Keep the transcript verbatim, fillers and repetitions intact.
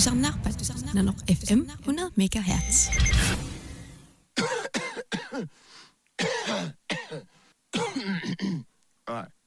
Närpät Nanok F M hundrede megahertz. All right.